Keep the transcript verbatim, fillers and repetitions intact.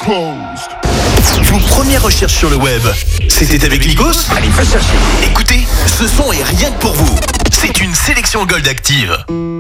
Vos premières recherches sur le web, c'était avec Nikos? Allez, va chercher. Écoutez, ce son est rien que pour vous. C'est une sélection Gold Active.